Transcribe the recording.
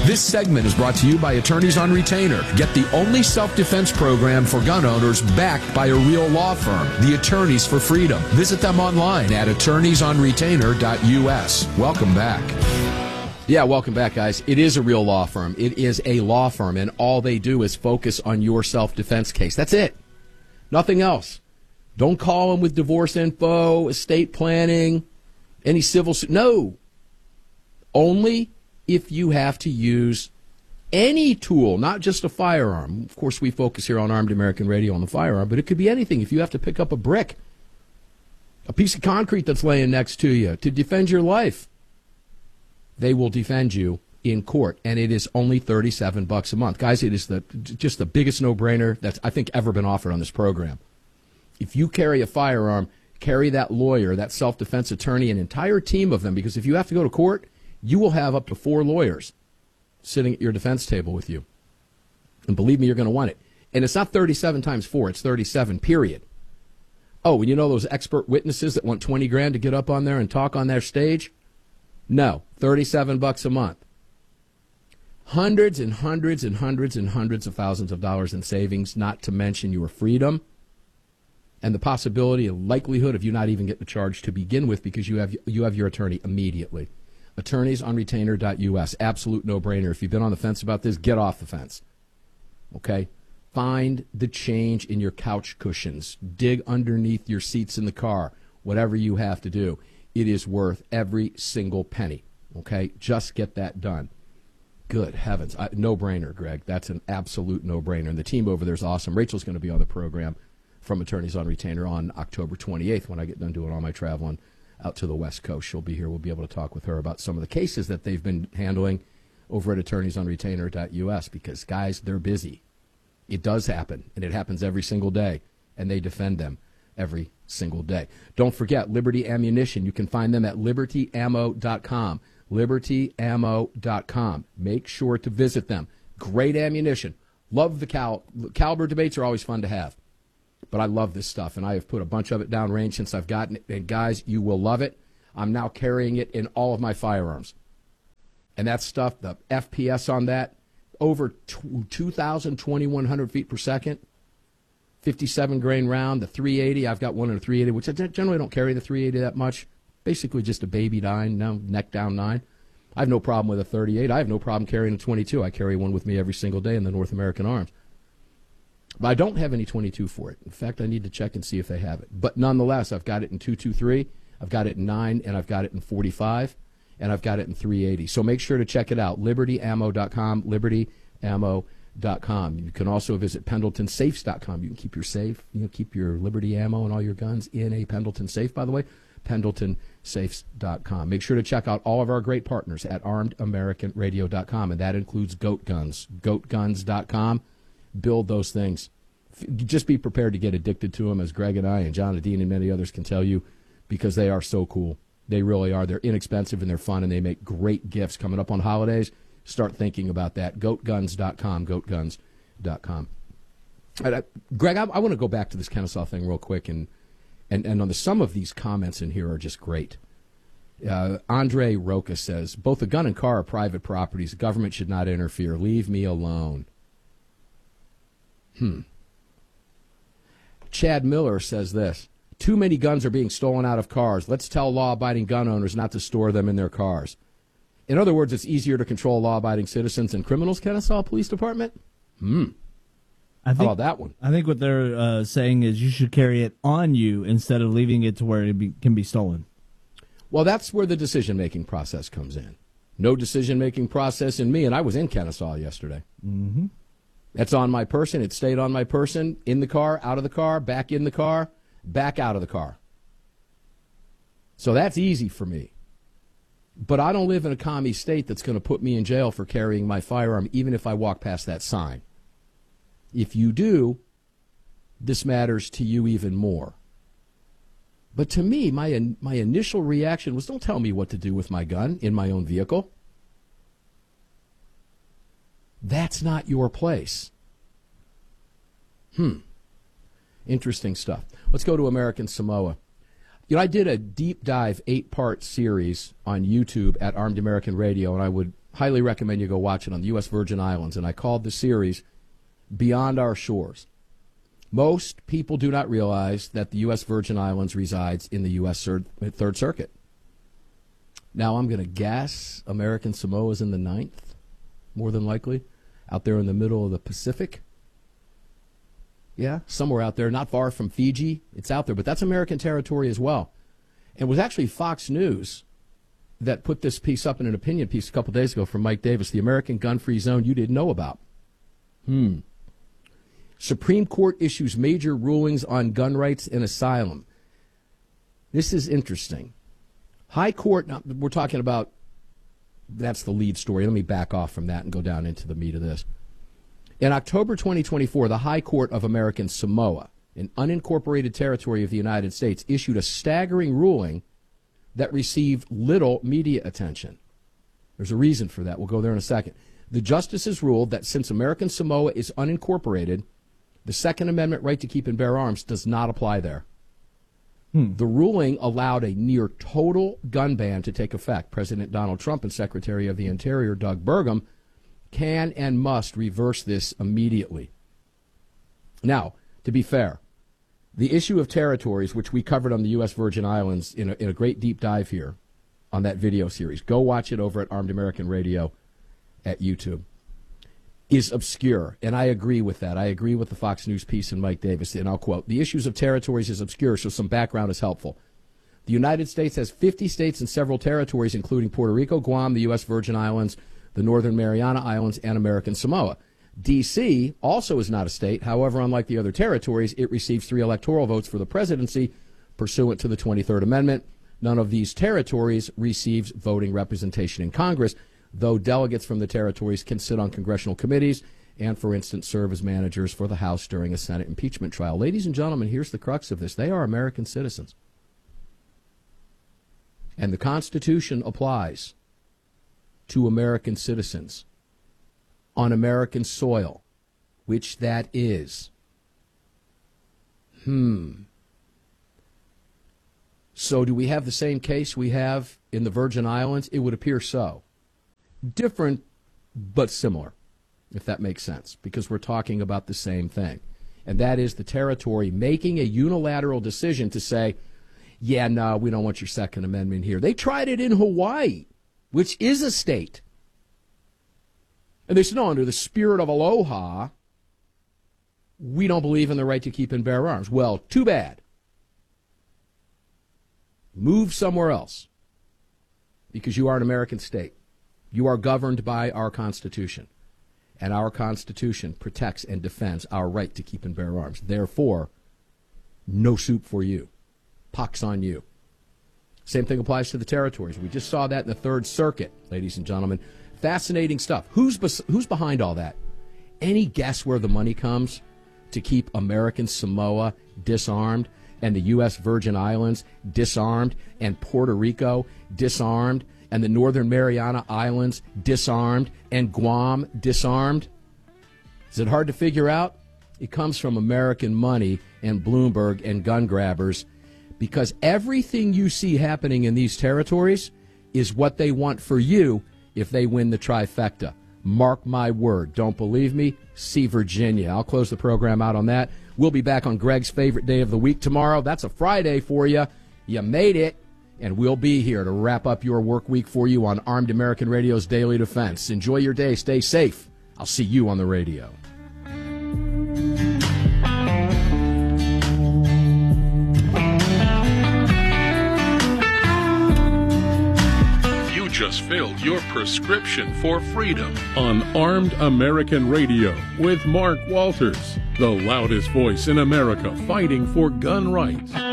This segment is brought to you by Attorneys on Retainer. Get the only self-defense program for gun owners backed by a real law firm, the Attorneys for Freedom. Visit them online at attorneysonretainer.us. Welcome back. Yeah, welcome back, guys. It is a real law firm. It is a law firm, and all they do is focus on your self-defense case. That's it. Nothing else. Don't call them with divorce info, estate planning, any civil suit. No. Only if you have to use any tool, not just a firearm. Of course, we focus here on Armed American Radio on the firearm, but it could be anything. If you have to pick up a brick, a piece of concrete that's laying next to you to defend your life, they will defend you in court, and it is only $37 a month. Guys, it is just the biggest no-brainer that's, I think, ever been offered on this program. If you carry a firearm, carry that lawyer, that self-defense attorney, an entire team of them, because if you have to go to court, you will have up to 4 lawyers sitting at your defense table with you. And believe me, you're going to want it. And it's not 37 times 4, it's 37, period. Oh, and you know those expert witnesses that want $20,000 to get up on there and talk on their stage? No, $37 a month. Hundreds and hundreds and hundreds and hundreds of thousands of dollars in savings, not to mention your freedom and the possibility and likelihood of you not even getting a charge to begin with because you have your attorney immediately. Attorneysonretainer.us. Absolute no-brainer. If you've been on the fence about this, get off the fence. Okay? Find the change in your couch cushions. Dig underneath your seats in the car. Whatever you have to do. It is worth every single penny. Okay? Just get that done. Good heavens. No-brainer, Greg. That's an absolute no-brainer. And the team over there is awesome. Rachel's going to be on the program from Attorneys on Retainer on October 28th when I get done doing all my traveling out to the West Coast. She'll be here. We'll be able to talk with her about some of the cases that they've been handling over at attorneysonretainer.us because, guys, they're busy. It does happen, and it happens every single day, and they defend them every single day. Don't forget Liberty Ammunition. You can find them at libertyammo.com. libertyammo.com. Make sure to visit them. Great ammunition. Love the caliber debates are always fun to have. But I love this stuff, and I have put a bunch of it down range since I've gotten it. And, guys, you will love it. I'm now carrying it in all of my firearms. And that stuff, the FPS on that, over 2,000, 2,100 feet per second, 57-grain round, the 380. I've got one in a 380, which I generally don't carry the 380 that much. Basically just a baby 9, no, neck down 9. I have no problem with a 38. I have no problem carrying a 22. I carry one with me every single day in the North American Arms. But I don't have any 22 for it. In fact, I need to check and see if they have it. But nonetheless, I've got it in 223, I've got it in 9, and I've got it in 45, and I've got it in 380. So make sure to check it out, libertyammo.com, libertyammo.com. You can also visit pendletonsafes.com. You can keep your safe, keep your Liberty ammo and all your guns in a Pendleton safe, by the way, pendletonsafes.com. Make sure to check out all of our great partners at armedamericanradio.com, and that includes Goat Guns, goatguns.com. Build those things. Just be prepared to get addicted to them, as Greg and I and John and Dean and many others can tell you, because they are so cool. They really are. They're inexpensive and they're fun, and they make great gifts. Coming up on holidays, start thinking about that. Goatguns.com, goatguns.com. Greg, I want to go back to this Kennesaw thing real quick, and on some of these comments in here are just great. Andre Roca says, both the gun and car are private properties. The government should not interfere. Leave me alone. Chad Miller says this. Too many guns are being stolen out of cars. Let's tell law-abiding gun owners not to store them in their cars. In other words, it's easier to control law-abiding citizens than criminals, Kennesaw Police Department? How about that one? I think what they're saying is you should carry it on you instead of leaving it to where it can be stolen. Well, that's where the decision-making process comes in. No decision-making process in me, and I was in Kennesaw yesterday. Mm-hmm. That's on my person. It stayed on my person, in the car, out of the car, back in the car, back out of the car. So that's easy for me. But I don't live in a commie state that's going to put me in jail for carrying my firearm, even if I walk past that sign. If you do, this matters to you even more. But to me, my initial reaction was, don't tell me what to do with my gun in my own vehicle. That's not your place. Interesting stuff. Let's go to American Samoa. I did a deep dive 8-part series on YouTube at Armed American Radio, and I would Highly recommend you go watch it on the U.S. Virgin Islands, and I called the series Beyond Our Shores. Most people do not realize that the U.S. Virgin Islands resides in the U.S. Third Circuit. Now, I'm going to guess American Samoa is in the 9th, more than likely, out there in the middle of the Pacific. Yeah, somewhere out there, not far from Fiji. It's out there, but that's American territory as well. And it was actually Fox News that put this piece up in an opinion piece a couple days ago from Mike Davis, the American gun-free zone you didn't know about. Supreme Court issues major rulings on gun rights and asylum. This is interesting. High Court, now we're talking about, that's the lead story. Let me back off from that and go down into the meat of this. In October 2024, the High Court of American Samoa, an unincorporated territory of the United States, issued a staggering ruling that received little media attention. There's a reason for that. We'll go there in a second. The justices ruled that since American Samoa is unincorporated, the Second Amendment right to keep and bear arms does not apply there. The ruling allowed a near total gun ban to take effect. President Donald Trump and Secretary of the Interior Doug Burgum can and must reverse this immediately. Now, to be fair, the issue of territories, which we covered on the U.S. Virgin Islands in a great deep dive here on that video series, go watch it over at Armed American Radio at YouTube, is obscure. And I agree with that. I agree with the Fox News piece and Mike Davis. And I'll quote, the issues of territories is obscure, so some background is helpful. The United States has 50 states and several territories, including Puerto Rico, Guam, the U.S. Virgin Islands, the Northern Mariana Islands, and American Samoa. D.C. also is not a state. However, unlike the other territories, it receives 3 electoral votes for the presidency pursuant to the 23rd Amendment. None of these territories receives voting representation in Congress, though delegates from the territories can sit on congressional committees and, for instance, serve as managers for the House during a Senate impeachment trial. Ladies and gentlemen, here's the crux of this. They are American citizens. And the Constitution applies to American citizens on American soil, which that is. So do we have the same case we have in the Virgin Islands? It would appear so. Different, but similar, if that makes sense, because we're talking about the same thing. And that is the territory making a unilateral decision to say, yeah, no, we don't want your Second Amendment here. They tried it in Hawaii, which is a state. And they said, no, under the spirit of aloha, we don't believe in the right to keep and bear arms. Well, too bad. Move somewhere else, because you are an American state. You are governed by our Constitution, and our Constitution protects and defends our right to keep and bear arms. Therefore, no soup for you. Pox on you. Same thing applies to the territories. We just saw that in the Third Circuit, ladies and gentlemen. Fascinating stuff. Who's behind all that? Any guess where the money comes to keep American Samoa disarmed and the U.S. Virgin Islands disarmed and Puerto Rico disarmed and the Northern Mariana Islands disarmed and Guam disarmed? Is it hard to figure out? It comes from American money and Bloomberg and gun grabbers, because everything you see happening in these territories is what they want for you if they win the trifecta. Mark my word. Don't believe me? See Virginia. I'll close the program out on that. We'll be back on Greg's favorite day of the week tomorrow. That's a Friday for you. You made it. And we'll be here to wrap up your work week for you on Armed American Radio's Daily Defense. Enjoy your day. Stay safe. I'll see you on the radio. You just filled your prescription for freedom on Armed American Radio with Mark Walters, the loudest voice in America fighting for gun rights.